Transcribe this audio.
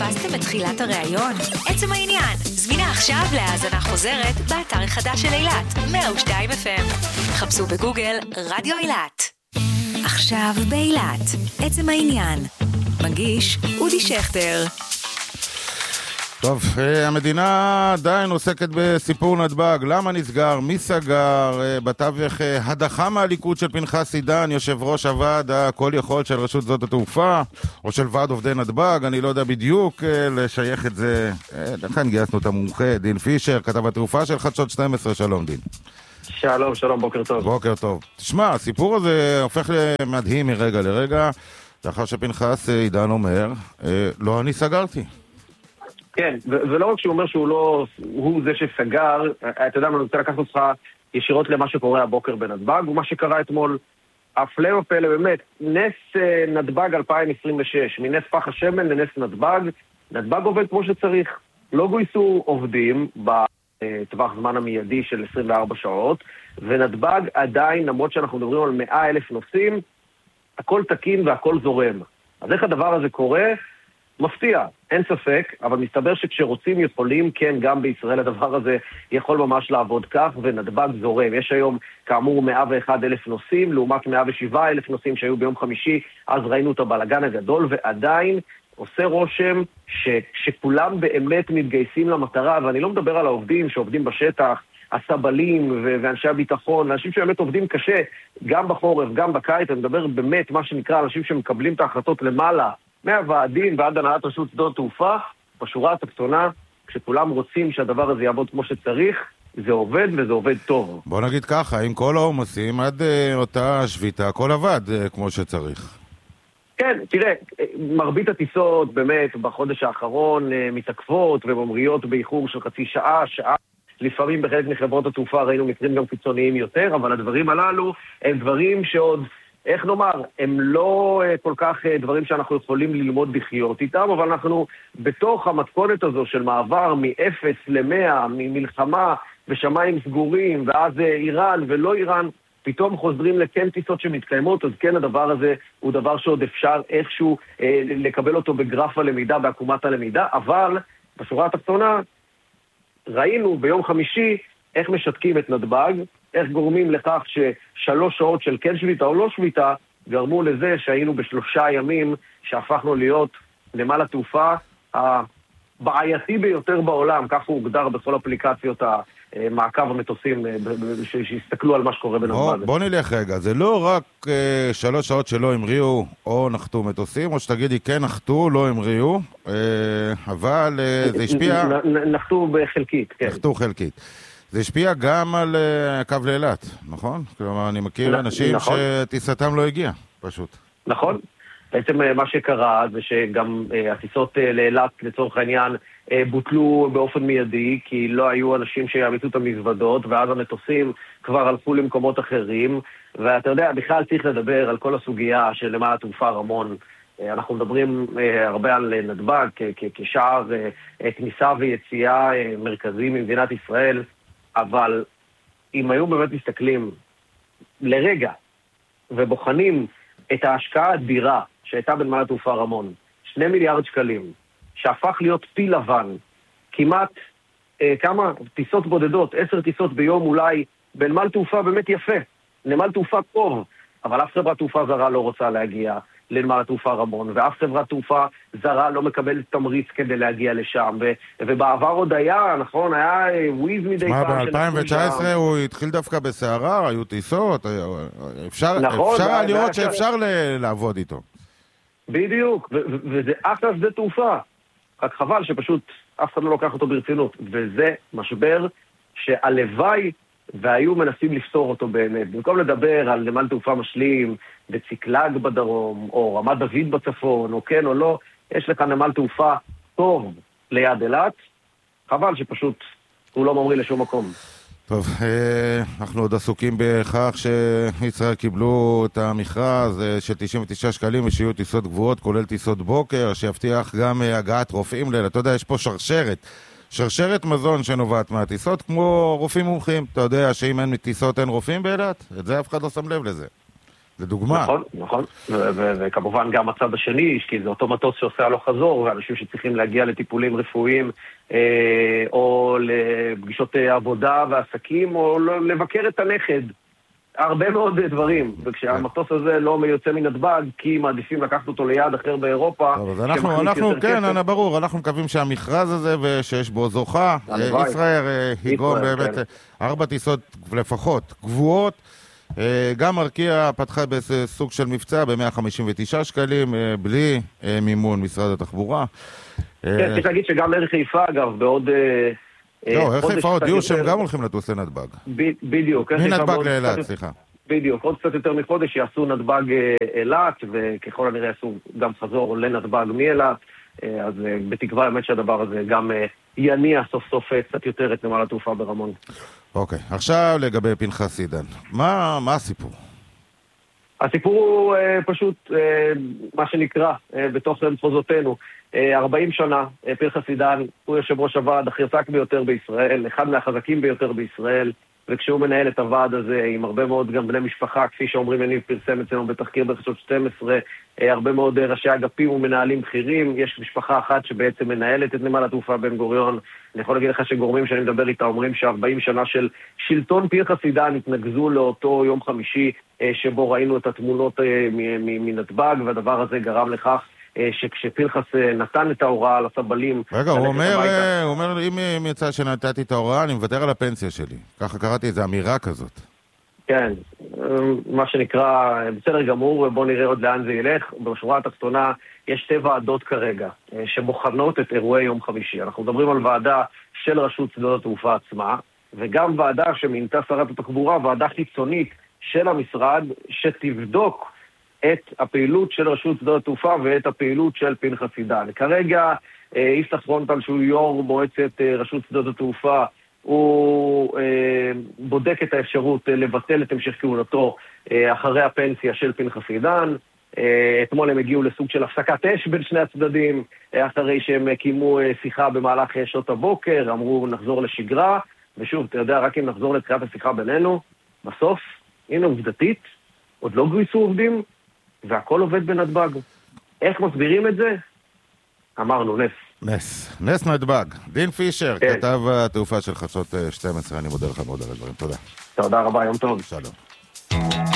פספסתם את תחילת הראיון? עצם העניין, זמינה עכשיו להאזנה חוזרת באתר החדש של אילת, 102 FM. חפשו בגוגל רדיו אילת. עכשיו באילת, עצם העניין. מגיש אודי שכטר. טוב, המדינה עדיין עוסקת בסיפור נתב"ג. למה נסגר? מי סגר? בתווך הדחה מהליכוד של פנחס עידן, יושב ראש הוועד הכל יכול של רשות שדות התעופה, או של ועד עובדי נתב"ג, אני לא יודע בדיוק לשייך את זה. לכן גייסנו את המומחה, דין פישר, כתב התעופה של חדשות 12. שלום דין. שלום, שלום, בוקר טוב. בוקר טוב. תשמע, הסיפור הזה הופך למדהים מרגע לרגע, לאחר שפנחס עידן אומר, לא אני סגרתי. כן, ולא רק שהוא אומר שהוא לא, הוא זה שסגר, אתה יודע, אני רוצה לקחת אותך ישירות למה שקורה הבוקר בנתב"ג, ומה שקרה אתמול, הפלא ופלא באמת, נס נתב"ג 2026, מנס פח השמן לנס נתב"ג, נתב"ג עובד כמו שצריך, לא גויסו עובדים בטווח זמן המיידי של 24 שעות, ונתב"ג עדיין, למרות שאנחנו מדברים על 100,000 נוסעים, הכל תקין והכל זורם. אז איך הדבר הזה קורה? מפתיע, אין ספק, אבל מסתבר שכשרוצים יכולים, כן, גם בישראל הדבר הזה יכול ממש לעבוד כך, ונתב"ג זורם. יש היום, כאמור, 101,000 נוסעים, לעומת 107,000 נוסעים שהיו ביום חמישי, אז ראינו את הבלגן הגדול, ועדיין עושה רושם שכולם באמת מתגייסים למטרה, ואני לא מדבר על העובדים שעובדים בשטח, הסבלים ואנשי הביטחון, אנשים שבאמת עובדים קשה, גם בחורף, גם בקיץ, אני מדבר באמת מה שנקרא אנשים שמקבלים את ההחלטות למעלה, מהוועדים ועד הנהלת רשות שדות תעופה, בשורה התחתונה, כשכולם רוצים שהדבר הזה יעבוד כמו שצריך, זה עובד וזה עובד טוב. בוא נגיד ככה, עם כל העומסים עד אותה שביתה, הכל עבד כמו שצריך. כן, תראה, מרבית הטיסות באמת בחודש האחרון מתעכבות וממריאות באיחור של חצי שעה, שעה. לפעמים בחלק מחברות התעופה ראינו מקרים גם קיצוניים יותר, אבל הדברים הללו הם דברים שעוד, איך נאמר, הם לא כל כך דברים שאנחנו יכולים ללמוד לחיות איתם, אבל אנחנו בתוך המתכונת הזו של מעבר מ-0 ל-100, ממלחמה בשמיים סגורים, ואז איראן ולא איראן, פתאום חוזרים לכן טיסות שמתקיימות, אז כן הדבר הזה הוא דבר שעוד אפשר איכשהו לקבל אותו בגרף הלמידה, בעקומת הלמידה, אבל בשורה התחתונה, ראינו ביום חמישי איך משתקים את נתב"ג, איך גורמים לכך ששלוש שעות של כן שביתה או לא שביתה, גרמו לזה שהיינו בשלושה ימים שהפכנו להיות נמל התעופה הבעייתי ביותר בעולם, כך הוא הוגדר בכל אפליקציות המעקב המטוסים שהסתכלו על מה שקורה בנתב"ג. בוא נלך רגע, זה לא רק 3 שעות שלא המריאו או נחתו מטוסים, או שתגידי כן נחתו, לא המריאו, אבל זה השפיע... נחתו בחלקית, כן. נחתו חלקית. זה השפיע גם על קו לאילת, נכון? כלומר, אני מכיר אנשים שטיסתם לא הגיעה, פשוט. נכון. בעצם מה שקרה זה שגם הטיסות לאילת לצורך העניין בוטלו באופן מיידי, כי לא היו אנשים שיעמיסו את המזוודות, ואז המטוסים כבר הלכו למקומות אחרים, ואתה יודע, בכלל צריך לדבר על כל הסוגיה של נמל התעופה רמון. אנחנו מדברים הרבה על נתב"ג כשער כניסה ויציאה מרכזי ממדינת ישראל, אבל אם היו באמת מסתכלים לרגע ובוחנים את ההשקעה האדירה שהייתה בנמל התעופה רמון, 2 מיליארד שקלים, שהפך להיות פיל לבן, כמעט כמה טיסות בודדות, 10 טיסות ביום אולי, בנמל תעופה באמת יפה, נמל תעופה טוב, אבל אף חברת תעופה זרה לא רוצה להגיע לנמל התעופה רמון, ואף חברת תעופה זרה לא מקבלת תמריץ כדי להגיע לשם, ובעבר עוד היה, נכון, היה וויז מדי פעם. ב-2019 הוא התחיל דווקא בסערה, היו טיסות, אפשר לראות שאפשר לעבוד איתו. בדיוק, וזה אחלה שדה תעופה, רק חבל שפשוט אף אחד לא לוקח אותו ברצינות, וזה משבר שהלוואי והיו מנסים לפתור אותו באמת. במקום לדבר על נמל תעופה משלים, בציקלג בדרום, או רמת דוד בצפון, או כן או לא, יש לך נמל תעופה טוב ליד אילת, חבל שפשוט הוא לא ממריא לשום מקום. טוב, אנחנו עוד עסוקים בכך שישראל קיבלו את המכרז של 99 שקלים ושיהיו טיסות גבוהות, כולל טיסות בוקר, שיבטיח גם הגעת רופאים לילה. אתה יודע, יש פה שרשרת מזון שנובעת מהטיסות, כמו רופאים מומחים. אתה יודע שאם אין טיסות אין רופאים באילת? את זה אף אחד לא שם לב לזה. לדוגמה. נכון. וכמובן גם הצד השני, כי זה אותו מטוס שעושה הלוך חזור, ואנשים שצריכים להגיע לטיפולים רפואיים, או לפגישות עבודה ועסקים, או לבקר את הנכד. הרבה מאוד דברים, וכשהמטוס הזה לא מיוצא מנתב"ג, כי מעדיפים לקחת אותו ליעד אחר באירופה. אז אנחנו, כן, אנה ברור, אנחנו מקווים שהמכרז הזה, ושיש בו זוכה, ישראל יגרום באמת 4 טיסות לפחות קבועות. גם ארקיע פתחה בסוג של מבצע ב-159 שקלים, בלי מימון משרד התחבורה. כן, צריך להגיד שגם ערך חיפה, אגב, בעוד... לא, ערך חיפה עוד יהיו שהם גם הולכים לטוס לנתב"ג. בדיוק. מנתב"ג לאילת, סליחה. בדיוק, עוד קצת יותר מחודש יעשו נתב"ג אילת, וככל הנראה יעשו גם חזור לנתב"ג מאילת, אז בתקווה באמת שהדבר הזה גם יניע סוף סוף קצת יותר את נמל התעופה ברמון. אוקיי, עכשיו לגבי פנחס עידן. מה הסיפור? הסיפור הוא פשוט מה שנקרא בתוך מחוזותינו. 40 שנה, פנחס עידן הוא יושב ראש הוועד החזק ביותר בישראל, אחד מהחזקים ביותר בישראל, וכשהוא מנהל את הוועד הזה עם הרבה מאוד גם בני משפחה, כפי שאומרים יניב פרסם אצלנו בתחקיר בחדשות 12, הרבה מאוד ראשי אגפים ומנהלים בכירים, יש משפחה אחת שבעצם מנהלת את נמל התעופה בן גוריון. אני יכול להגיד לך שגורמים שאני מדבר איתה אומרים ש40 שנה של שלטון פנחס עידן התנגזו לאותו יום חמישי שבו ראינו את התמונות מנתב"ג, והדבר הזה גרם לכך שכשפנחס נתן את ההוראה על הסבלים... רגע, הוא אומר, אם יצא שנתתי את ההוראה, אני מוותר על הפנסיה שלי. ככה קראתי איזו אמירה כזאת. כן, מה שנקרא, בסדר גמור, בוא נראה עוד לאן זה ילך. בשורה התחתונה יש 2 ועדות כרגע, שבוחנות את אירועי יום חמישי. אנחנו מדברים על ועדה של רשות שדות התעופה עצמה, וגם ועדה שמינתה שרת התחבורה, ועדה חיצונית של המשרד, שתבדוק את הפעילות של רשות שדות התעופה ואת הפעילות של פנחס עידן. כרגע, יפתח פרונטל, שהוא יו"ר מועצת רשות שדות התעופה, הוא בודק את האפשרות לבטל את המשך כהונתו אחרי הפנסיה של פנחס עידן. אתמול הם הגיעו לסוג של הפסקת אש בין שני הצדדים, אחרי שהם קיימו שיחה במהלך שעות הבוקר, אמרו נחזור לשגרה, ושוב, אתה יודע, רק אם נחזור לתחילת השיחה בינינו, בסוף, הנה עובדתית, עוד לא גויסו עובדים, והכל עובד בנתב"ג. איך מסבירים את זה? אמרנו, נס נתב"ג. דין פישר, כתב התעופה של חדשות 12, אני מודה לך מאוד על הדברים. תודה. תודה רבה, יום טוב. שלום.